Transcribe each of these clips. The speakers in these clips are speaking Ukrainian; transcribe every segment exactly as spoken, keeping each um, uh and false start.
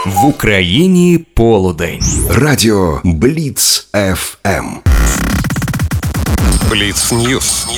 В Україні полудень. Радіо Бліц еф ем. Бліц Ньюс.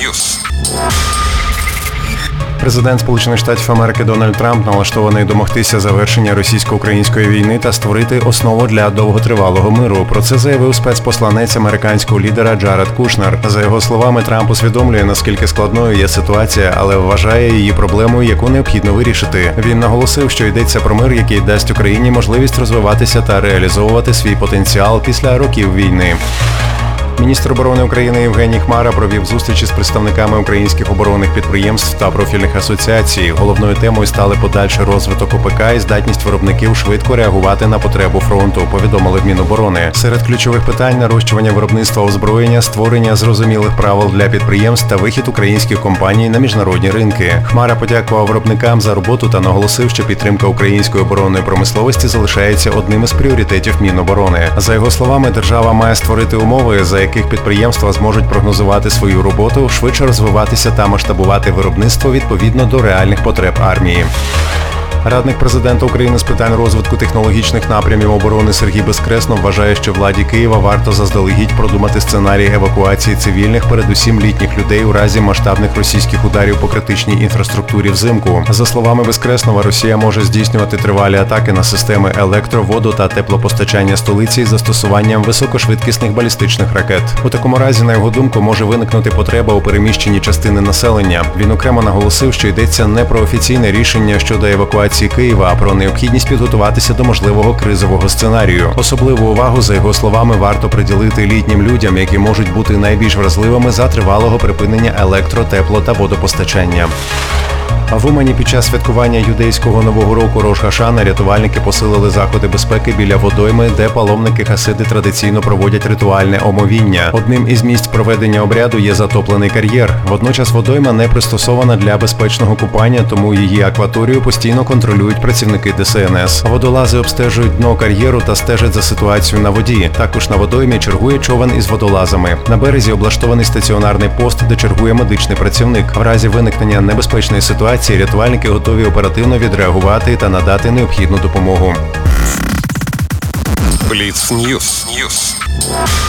Президент Сполучених Штатів Америки Дональд Трамп налаштований домогтися завершення російсько-української війни та створити основу для довготривалого миру. Про це заявив спецпосланець американського лідера Джаред Кушнер. За його словами, Трамп усвідомлює, наскільки складною є ситуація, але вважає її проблемою, яку необхідно вирішити. Він наголосив, що йдеться про мир, який дасть Україні можливість розвиватися та реалізовувати свій потенціал після років війни. Міністр оборони України Євгеній Хмара провів зустрічі з представниками українських оборонних підприємств та профільних асоціацій. Головною темою стали подальший розвиток ОПК і здатність виробників швидко реагувати на потребу фронту, повідомили в Міноборони. Серед ключових питань – нарощування виробництва озброєння, створення зрозумілих правил для підприємств та вихід українських компаній на міжнародні ринки. Хмара подякував виробникам за роботу та наголосив, що підтримка української оборонної промисловості залишається одним із пріоритетів Міноборони. За його словами, держава має створити умови, за яких підприємства зможуть прогнозувати свою роботу, швидше розвиватися та масштабувати виробництво відповідно до реальних потреб армії. Радник президента України з питань розвитку технологічних напрямів оборони Сергій Безкреснов вважає, що владі Києва варто заздалегідь продумати сценарій евакуації цивільних, передусім літніх людей, у разі масштабних російських ударів по критичній інфраструктурі взимку. За словами Безкреснова, Росія може здійснювати тривалі атаки на системи електро-, воду та теплопостачання столиці із застосуванням високошвидкісних балістичних ракет. У такому разі, на його думку, може виникнути потреба у переміщенні частини населення. Він окремо наголосив, що йдеться не про офіційне рішення щодо евакуації Києва, а про необхідність підготуватися до можливого кризового сценарію. Особливу увагу, за його словами, варто приділити літнім людям, які можуть бути найбільш вразливими за тривалого припинення електро-, тепло- та водопостачання. А в Умані під час святкування юдейського Нового року Рош ха-Шана рятувальники посилили заходи безпеки біля водойми, де паломники хасиди традиційно проводять ритуальне омовіння. Одним із місць проведення обряду є затоплений кар'єр. Водночас водойма не пристосована для безпечного купання, тому її акваторію постійно контролюють працівники де ес ен ес. Водолази обстежують дно кар'єру та стежать за ситуацією на воді. Також на водоймі чергує човен із водолазами. На березі облаштований стаціонарний пост, де чергує медичний працівник. В разі виникнення небезпечної ситуації рятувальники готові оперативно відреагувати та надати необхідну допомогу. Бліц Ньюс.